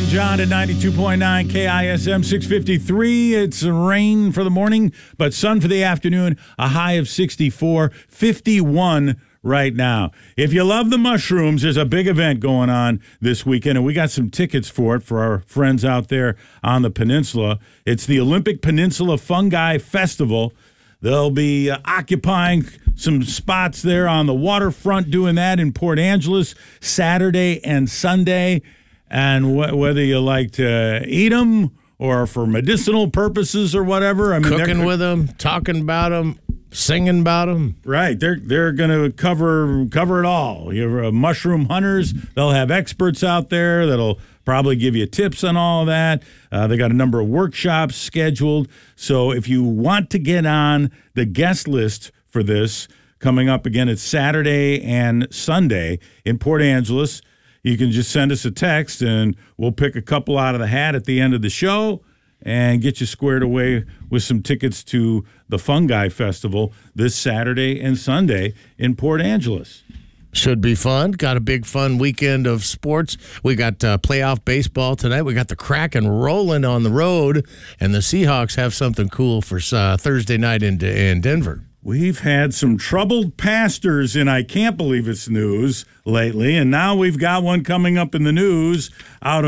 John at 92.9 KISM 653. It's rain for the morning, but sun for the afternoon. A high of 64, 51 right now. If you love the mushrooms, there's a big event going on this weekend, and we got some tickets for it for our friends out there on the peninsula. It's the Olympic Peninsula Fungi Festival. They'll be occupying some spots there on the waterfront, doing that in Port Angeles Saturday and Sunday. And whether you like to eat them or for medicinal purposes or whatever. I mean, cooking with them, talking about them, singing about them. Right. They're going to cover it all. You have mushroom hunters. They'll have experts out there that'll probably give you tips on all of that. They got a number of workshops scheduled. So if you want to get on the guest list for this, coming up again, it's Saturday and Sunday in Port Angeles. You can just send us a text, and we'll pick a couple out of the hat at the end of the show and get you squared away with some tickets to the Fungi Festival this Saturday and Sunday in Port Angeles. Should be fun. Got a big fun weekend of sports. We got playoff baseball tonight. We got the Kraken rolling on the road, and the Seahawks have something cool for Thursday night in Denver. We've had some troubled pastors in I Can't Believe It's News lately, and now we've got one coming up in the news out of